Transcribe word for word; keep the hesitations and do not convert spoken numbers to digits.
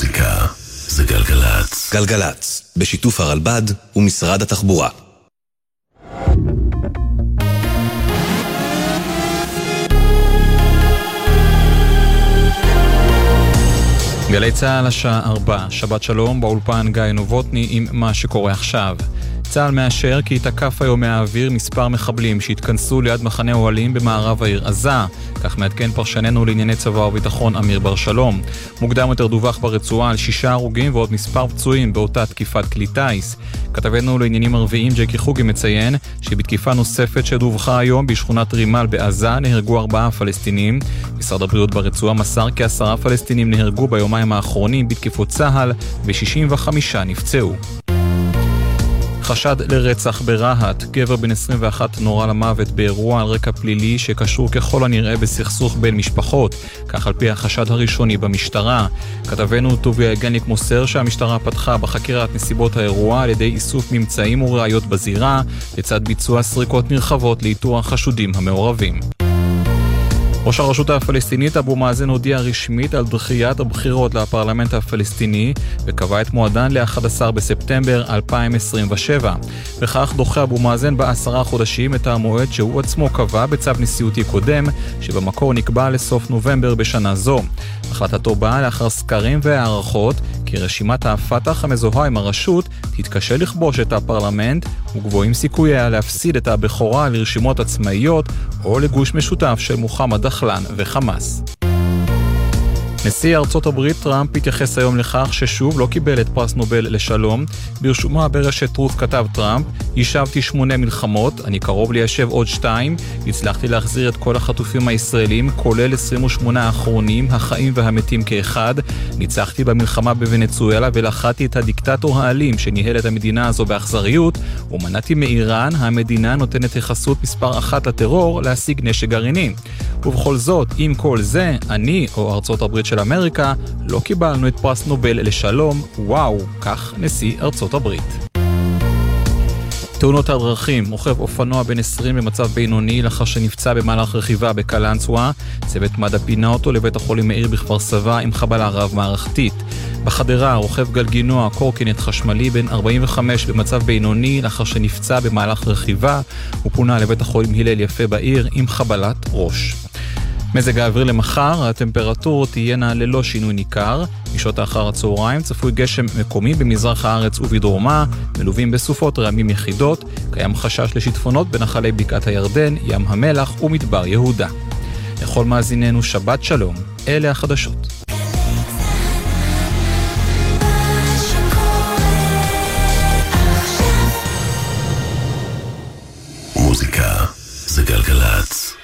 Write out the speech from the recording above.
מוזיקה זה גלגלץ. גלגלץ, בשיתוף הרלב"ד ומשרד התחבורה. גלי צהל השעה ארבע, שבת שלום, באולפן גיא נובוטני עם מה שקורה עכשיו. צהל מאשר כי תקף היום מהאוויר מספר מחבלים שהתכנסו ליד מחנה אוהלים במערב העיר עזה. כך מעדכן פרשננו לענייני צבא וביטחון אמיר בר שלום. מוקדם יותר דווח ברצועה על שישה הרוגים ועוד מספר פצועים באותה תקיפת כלי טייס. כתבנו לעניינים ערביים ג'קי חוגי מציין שבתקיפה נוספת שדווחה היום בשכונת רימל בעזה נהרגו ארבעה פלסטינים. משרד הבריאות ברצועה מסר כי עשרה פלסטינים נהרגו ביומיים האחרונים בתקיפות צהל ו-שישים וחמישה נפצעו. חשד לרצח ברהט, גבר בן עשרים ואחת נורה למוות באירוע על רקע פלילי שקשור ככל הנראה בסכסוך בין משפחות, כך על פי החשד הראשוני במשטרה. כתבנו טוביה גניק מוסר שהמשטרה פתחה בחקירת נסיבות האירוע על ידי איסוף ממצאים וראיות בזירה, לצד ביצוע סריקות נרחבות לאיתור החשודים המעורבים. ראש הרשות הפלסטינית אבו מאזן הודיע רשמית על דחיית הבחירות לפרלמנט הפלסטיני וקבע את מועדן ל-אחד עשר בספטמבר אלפיים עשרים ושבע. וכך דוחה אבו מאזן בעשרה חודשים את המועד שהוא עצמו קבע בצו נשיאותי קודם, שבמקור נקבע לסוף נובמבר בשנה זו. החלטתו באה לאחר סקרים והערכות כי רשימת הפתח המזוהה עם הרשות תתקשה לכבוש את הפרלמנט וגבוהים סיכוייה להפסיד את הבכורה לרשימות עצמאיות או לגוש משותף של מוחמד דחלן וחמאס. נשיא ארצות הברית טראמפ התייחס היום לכך ששוב לא קיבל את פרס נובל לשלום. ברשומה ברשת טרוס כתב טראמפ, ישבתי שמונה מלחמות, אני קרוב ליישב עוד שתיים, הצלחתי להחזיר את כל החטופים הישראלים, כולל עשרים ושמונה האחרונים, החיים והמתים כאחד, ניצחתי במלחמה בוונצואלה ולחתי את הדיקטטור האלים שניהל את המדינה הזו באכזריות, ומנעתי מאיראן, המדינה נותנת יחסות מספר אחת לטרור, להשיג נשק גרעיני. ובכל זאת, עם כל זה, אני או ארצות הברית של אמריקה לא קיבלנו את פרס נובל לשלום. וואו, כך נשיא ארצות הברית. תאונות הדרכים, רוכב אופנוע בן עשרים במצב בינוני לאחר שנפצע במהלך רכיבה בקלנסווה. צוות מד"א פינה אותו לבית החולים מאיר בכפר סבא עם חבלה רב מערכתית. בחדרה, רוכב גלגינוע קורקינט חשמלי בן ארבעים וחמש במצב בינוני לאחר שנפצע במהלך רכיבה. הוא פונה לבית החולים הלל יפה בעיר עם חבלת ראש. מזג האוויר למחר, הטמפרטורות תהיינה ללא שינוי ניכר. בשעות האחר הצהריים צפוי גשם מקומי במזרח הארץ ובדרומה, מלווים בסופות רעמים יחידות. קיים חשש לשיטפונות בנחלי בקעת הירדן, ים המלח ומדבר יהודה. לכל מאזיננו שבת שלום, אלה החדשות. מוזיקה זה גלגלץ.